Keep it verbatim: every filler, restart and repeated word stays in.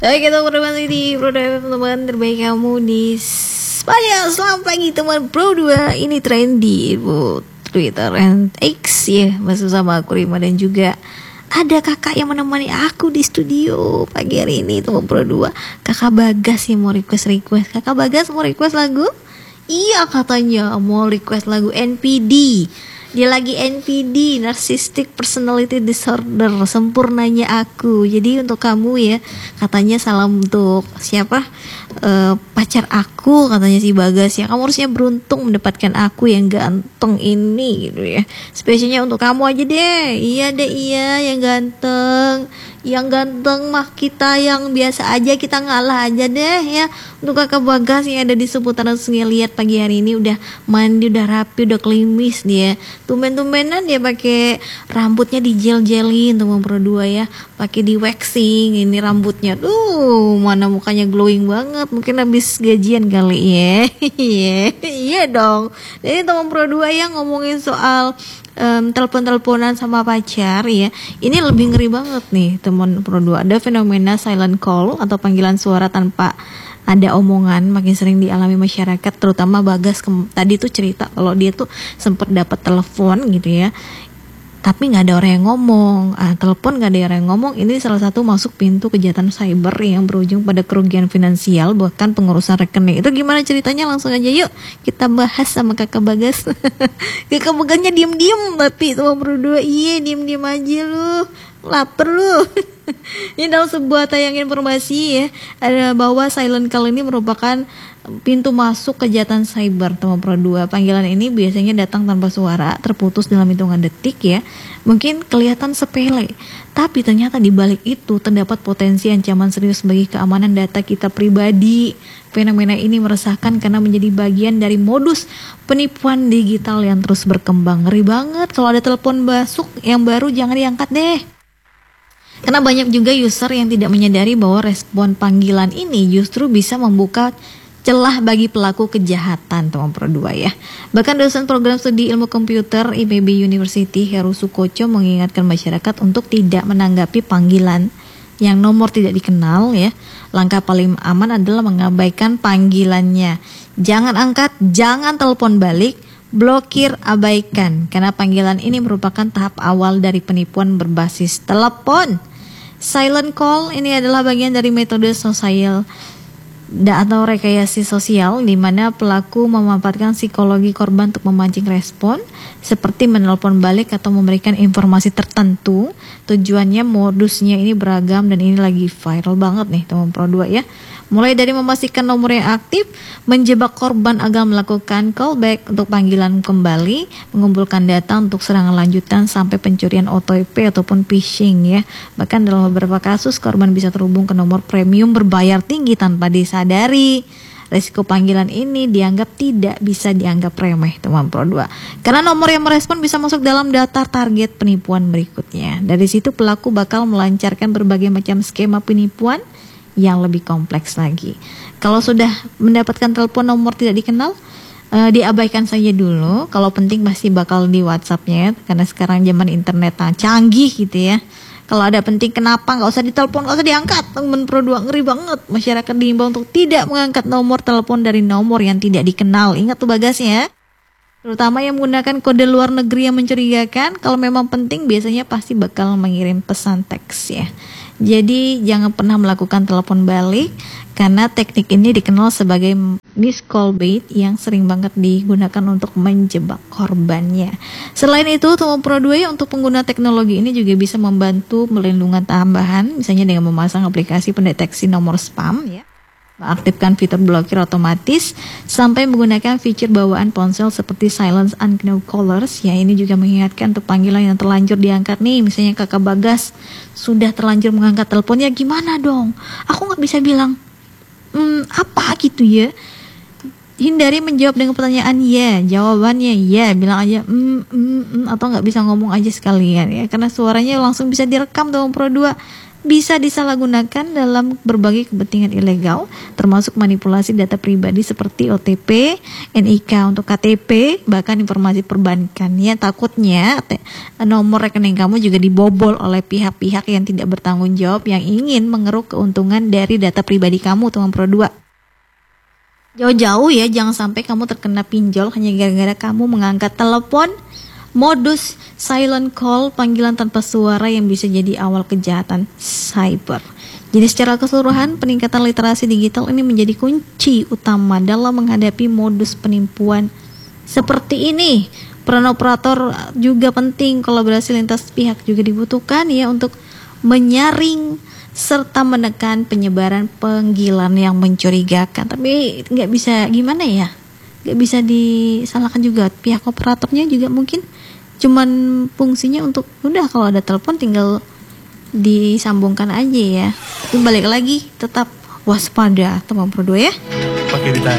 Oke, kita berbagi di Pro dua teman terbaik kamu di Spanyol. Selamat pagi teman Pro dua. Ini trendy bu Twitter and X ya. Masih sama aku Rima dan juga ada kakak yang menemani aku di studio pagi hari ini teman Pro dua. Kakak Bagas yang mau request request. Kakak Bagas mau request lagu? Iya katanya mau request lagu N P D. Dia lagi N P D, Narcissistic Personality Disorder, sempurnanya aku. Jadi untuk kamu ya, katanya salam untuk siapa? Uh, pacar aku, katanya si Bagas ya. Kamu harusnya beruntung mendapatkan aku yang ganteng ini gitu ya. Spesialnya untuk kamu aja deh. Iya deh iya, yang ganteng. Yang ganteng mah kita yang biasa aja, kita ngalah aja deh ya. Untuk kakak Bagas yang ada di seputaran Sungai Liat pagi hari ini udah mandi, udah rapi, udah klimis dia. Tumben-tumbenan dia pakai rambutnya digel-gelin tuh Pro dua ya, pakai di waxing ini rambutnya. Tuh, mana mukanya glowing banget. Mungkin habis gajian kali ya. Iya dong. Jadi teman Pro dua yang ngomongin soal Um, telepon-teleponan sama pacar ya. Ini lebih ngeri banget nih teman Pro dua. Ada fenomena silent call atau panggilan suara tanpa ada omongan makin sering dialami masyarakat, terutama Bagas ke- tadi tuh cerita kalau dia tuh sempat dapat telepon gitu ya, tapi nggak ada orang yang ngomong. Ah, telepon nggak ada orang yang ngomong. Ini salah satu masuk pintu kejahatan cyber yang berujung pada kerugian finansial bahkan pengurusan rekening. Itu gimana ceritanya? Langsung aja yuk kita bahas sama kakak Bagas. Kakak Bagasnya diem-diem tapi sama berdua iya diem-diem aja lu, lapar lu. Ini dalam sebuah tayangan informasi ya, ada bahwa silent call ini merupakan pintu masuk kejahatan cyber teman Pro dua. Panggilan ini biasanya datang tanpa suara, terputus dalam hitungan detik ya. Mungkin kelihatan sepele, tapi ternyata di balik itu terdapat potensi ancaman serius bagi keamanan data kita pribadi. Fenomena ini meresahkan karena menjadi bagian dari modus penipuan digital yang terus berkembang. Ngeri banget. Kalau ada telepon masuk yang baru jangan diangkat deh. Karena banyak juga user yang tidak menyadari bahwa respon panggilan ini justru bisa membuka celah bagi pelaku kejahatan teman Pro dua ya. Bahkan dosen program studi ilmu komputer I P B University Heru Sukoco mengingatkan masyarakat untuk tidak menanggapi panggilan yang nomor tidak dikenal ya. Langkah paling aman adalah mengabaikan panggilannya. Jangan angkat, jangan telepon balik, blokir, abaikan. Karena panggilan ini merupakan tahap awal dari penipuan berbasis telepon. Silent call ini adalah bagian dari metode sosial atau rekayasa sosial di mana pelaku memanfaatkan psikologi korban untuk memancing respon seperti menelpon balik atau memberikan informasi tertentu. Tujuannya modusnya ini beragam dan ini lagi viral banget nih teman Pro dua ya. Mulai dari memastikan nomor yang aktif, menjebak korban agar melakukan callback untuk panggilan kembali, mengumpulkan data untuk serangan lanjutan sampai pencurian O T P ataupun phishing ya. Bahkan dalam beberapa kasus korban bisa terhubung ke nomor premium berbayar tinggi tanpa disadari. Risiko panggilan ini dianggap tidak bisa dianggap remeh teman Pro dua. Karena nomor yang merespon bisa masuk dalam data target penipuan berikutnya. Dari situ pelaku bakal melancarkan berbagai macam skema penipuan yang lebih kompleks lagi. Kalau sudah mendapatkan telepon nomor tidak dikenal, uh, diabaikan saja dulu. Kalau penting pasti bakal di WhatsApp-nya, karena sekarang zaman internet nah, canggih gitu ya. Kalau ada penting kenapa nggak usah ditelepon, nggak usah diangkat. Temen Pro dua ngeri banget. Masyarakat diimbau untuk tidak mengangkat nomor telepon dari nomor yang tidak dikenal. Ingat tuh Bagas ya. Terutama yang menggunakan kode luar negeri yang mencurigakan. Kalau memang penting biasanya pasti bakal mengirim pesan teks ya. Jadi jangan pernah melakukan telepon balik karena teknik ini dikenal sebagai miss call bait yang sering banget digunakan untuk menjebak korbannya. Selain itu, teman Pro dua ya untuk pengguna teknologi ini juga bisa membantu melindungi tambahan, misalnya dengan memasang aplikasi pendeteksi nomor spam ya. Mengaktifkan fitur blokir otomatis sampai menggunakan fitur bawaan ponsel seperti silence unknown callers ya. Ini juga mengingatkan untuk panggilan yang terlanjur diangkat nih, misalnya kakak Bagas sudah terlanjur mengangkat teleponnya, gimana dong? Aku nggak bisa bilang hmm, apa gitu ya. Hindari menjawab dengan pertanyaan ya, jawabannya ya, bilang aja mm, mm, mm, atau nggak bisa ngomong aja sekalian ya, karena suaranya langsung bisa direkam dalam Pro dua. bisa disalahgunakan dalam berbagai kepentingan ilegal, termasuk manipulasi data pribadi seperti O T P, N I K untuk K T P, bahkan informasi perbankan. Ya, takutnya te- nomor rekening kamu juga dibobol oleh pihak-pihak yang tidak bertanggung jawab yang ingin mengeruk keuntungan dari data pribadi kamu, teman Pro dua. Jauh-jauh ya, jangan sampai kamu terkena pinjol hanya gara-gara kamu mengangkat telepon modus silent call, panggilan tanpa suara yang bisa jadi awal kejahatan cyber. Jadi secara keseluruhan, peningkatan literasi digital ini menjadi kunci utama dalam menghadapi modus penipuan seperti ini. Peran operator juga penting, kolaborasi lintas pihak juga dibutuhkan ya untuk menyaring serta menekan penyebaran panggilan yang mencurigakan. Tapi nggak bisa gimana ya, nggak bisa disalahkan juga pihak operatornya juga, mungkin cuman fungsinya untuk udah kalau ada telepon tinggal disambungkan aja ya. Tapi balik lagi tetap waspada teman Pro dua ya. Pakai ditanya.